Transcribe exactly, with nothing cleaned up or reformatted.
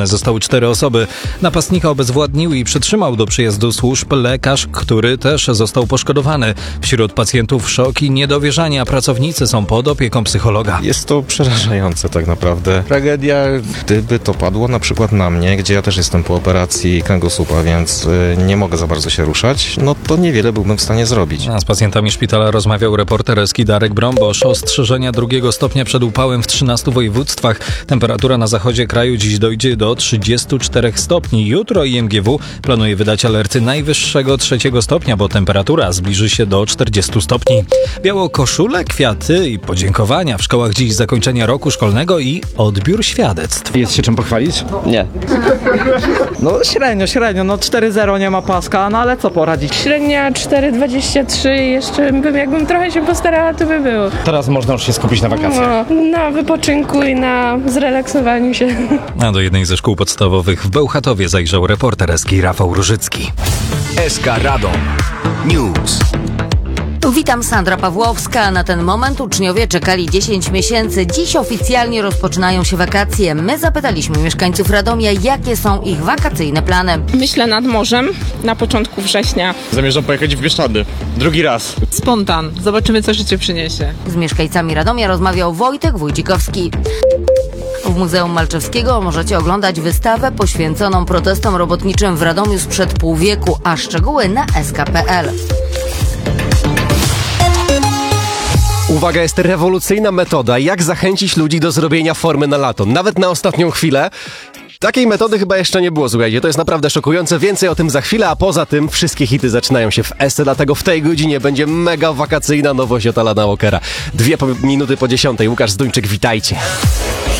Ranne zostały cztery osoby. Napastnika obezwładnił i przytrzymał do przyjazdu służb lekarz, który też został poszkodowany. Wśród pacjentów szok i niedowierzanie, a pracownicy są pod opieką psychologa. Jest to przerażające tak naprawdę. Tragedia, gdyby to padło na przykład na mnie, gdzie ja też jestem po operacji kręgosłupa, więc nie mogę za bardzo się ruszać, no to niewiele byłbym w stanie zrobić. A z pacjentami szpitala rozmawiał reporter Eski Darek Brombosz. Ostrzeżenia drugiego stopnia przed upałem w trzynastu województwach. Temperatura na zachodzie kraju dziś dojdzie do trzydziestu czterech stopni. Jutro I M G W planuje wydać alerty najwyższego trzeciego stopnia, bo temperatura zbliży się do czterdziestu stopni. Białokoszule, kwiaty i podziękowania. W szkołach dziś zakończenie roku szkolnego i odbiór świadectw. Jest się czym pochwalić? Nie. No średnio, średnio, no cztery zero nie ma paska, no ale co poradzić? Średnia cztery dwadzieścia trzy, jeszcze bym, jakbym trochę się postarała, to by było. Teraz można już się skupić na wakacjach. No, na wypoczynku i na zrelaksowaniu się. A do jednej ze szkół podstawowych w Bełchatowie zajrzał reporter Eski Rafał Różycki. S K Radom News. Witam, Sandra Pawłowska. Na ten moment uczniowie czekali dziesięć miesięcy. Dziś oficjalnie rozpoczynają się wakacje. My zapytaliśmy mieszkańców Radomia, jakie są ich wakacyjne plany. Myślę nad morzem na początku września. Zamierzam pojechać w Bieszczady. Drugi raz. Spontan. Zobaczymy, co życie przyniesie. Z mieszkańcami Radomia rozmawiał Wojtek Wójcikowski. W Muzeum Malczewskiego możecie oglądać wystawę poświęconą protestom robotniczym w Radomiu sprzed pół wieku, a szczegóły na s k kropka p l. Uwaga, jest rewolucyjna metoda, jak zachęcić ludzi do zrobienia formy na lato, nawet na ostatnią chwilę. Takiej metody chyba jeszcze nie było, słuchajcie, to jest naprawdę szokujące, więcej o tym za chwilę, a poza tym wszystkie hity zaczynają się w Esce, dlatego w tej godzinie będzie mega wakacyjna nowość od Alana Walkera. Dwie po, minuty po dziesiątej, Łukasz Zduńczyk, witajcie.